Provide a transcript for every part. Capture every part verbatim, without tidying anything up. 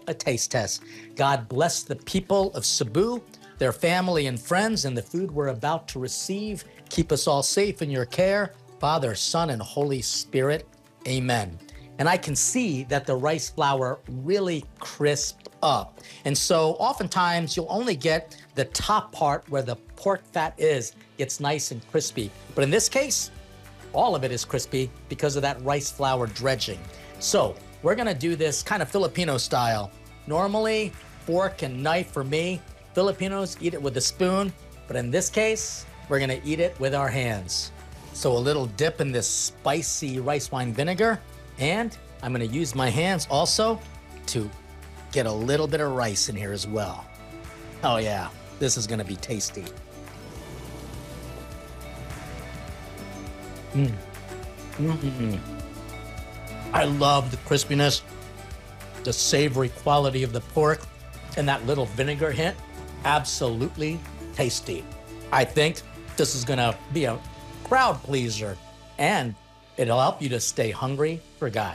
a taste test. God bless the people of Cebu, their family and friends, and the food we're about to receive. Keep us all safe in your care. Father, Son, and Holy Spirit. Amen. And I can see that the rice flour really crisped up. And so oftentimes you'll only get the top part where the pork fat is. It's nice and crispy. But in this case, all of it is crispy because of that rice flour dredging. So we're gonna do this kind of Filipino style. Normally, fork and knife for me. Filipinos eat it with a spoon, but in this case, we're gonna eat it with our hands. So a little dip in this spicy rice wine vinegar, and I'm gonna use my hands also to get a little bit of rice in here as well. Oh yeah, this is gonna be tasty. Mm. Mm-mm-mm. I love the crispiness, the savory quality of the pork, and that little vinegar hint. Absolutely tasty. I think this is gonna be a crowd pleaser, and it'll help you to stay hungry for God.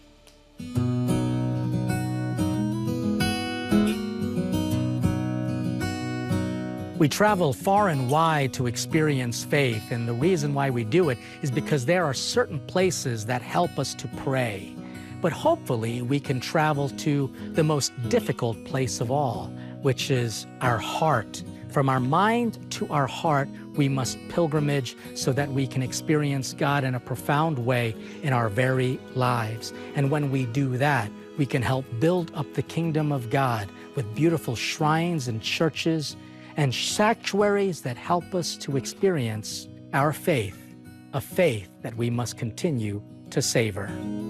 We travel far and wide to experience faith, and the reason why we do it is because there are certain places that help us to pray. But hopefully we can travel to the most difficult place of all, which is our heart. From our mind to our heart, we must pilgrimage so that we can experience God in a profound way in our very lives. And when we do that, we can help build up the kingdom of God with beautiful shrines and churches and sanctuaries that help us to experience our faith, a faith that we must continue to savor.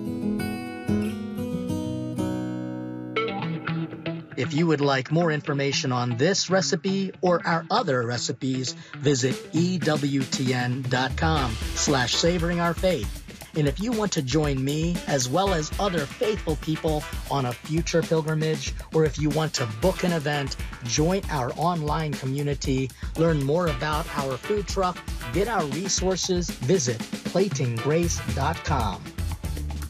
If you would like more information on this recipe or our other recipes, visit E W T N dot com slash savoring our faith. And if you want to join me as well as other faithful people on a future pilgrimage, or if you want to book an event, join our online community, learn more about our food truck, get our resources, visit plating grace dot com.